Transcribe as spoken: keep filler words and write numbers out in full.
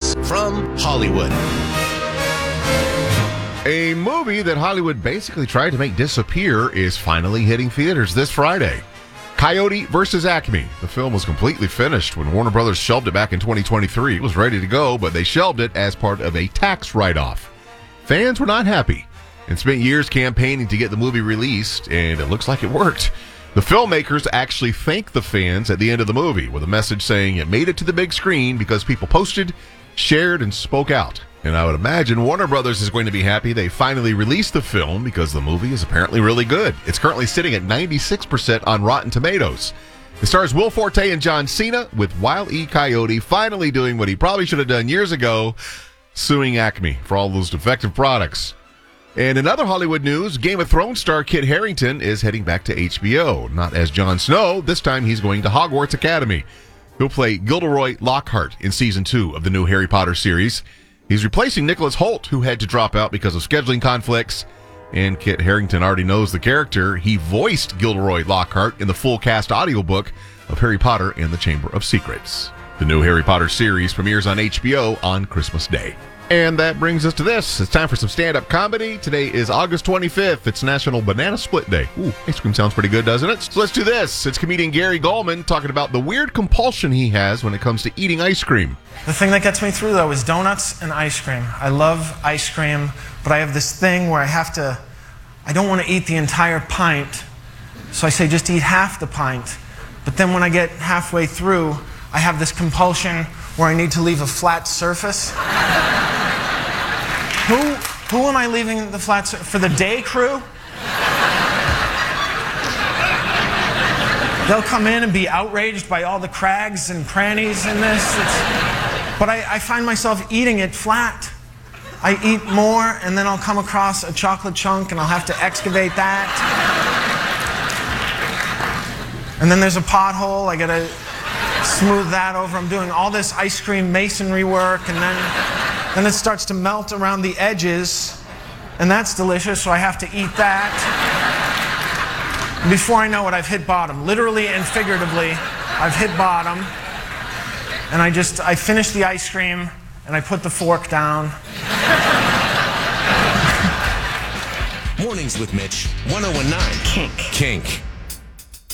news from Hollywood. A movie that Hollywood basically tried to make disappear is finally hitting theaters this Friday. Coyote versus Acme. The film was completely finished when Warner Brothers shelved it back in twenty twenty-three. It was ready to go, but they shelved it as part of a tax write-off. Fans were not happy and spent years campaigning to get the movie released, and it looks like it worked. The filmmakers actually thanked the fans at the end of the movie with a message saying it made it to the big screen because people posted, shared, and spoke out. And I would imagine Warner Brothers is going to be happy they finally released the film because the movie is apparently really good. It's currently sitting at ninety-six percent on Rotten Tomatoes. It stars Will Forte and John Cena, with Wile E. Coyote finally doing what he probably should have done years ago, suing Acme for all those defective products. And in other Hollywood news, Game of Thrones star Kit Harington is heading back to H B O. Not as Jon Snow, this time he's going to Hogwarts Academy. He'll play Gilderoy Lockhart in season two of the new Harry Potter series. He's replacing Nicholas Hoult, who had to drop out because of scheduling conflicts. And Kit Harington already knows the character. He voiced Gilderoy Lockhart in the full cast audiobook of Harry Potter and the Chamber of Secrets. The new Harry Potter series premieres on H B O on Christmas Day. And that brings us to this. It's time for some stand-up comedy. Today is August twenty-fifth. It's National Banana Split Day. Ooh, ice cream sounds pretty good, doesn't it? So let's do this. It's comedian Gary Goldman talking about the weird compulsion he has when it comes to eating ice cream. The thing that gets me through, though, is donuts and ice cream. I love ice cream, but I have this thing where I have to, I don't want to eat the entire pint, so I say just eat half the pint. But then when I get halfway through, I have this compulsion where I need to leave a flat surface. Who, who am I leaving the flat surface? For the day crew? They'll come in and be outraged by all the crags and crannies in this. It's, but I, I find myself eating it flat. I eat more, and then I'll come across a chocolate chunk, and I'll have to excavate that. And then there's a pothole. I gotta smooth that over. I'm doing all this ice cream masonry work, and then, then it starts to melt around the edges, and that's delicious, so I have to eat that. Before I know it, I've hit bottom. Literally and figuratively, I've hit bottom. And I just, I finish the ice cream, and I put the fork down. Mornings with Mitch, one oh one nine Kink. Kink.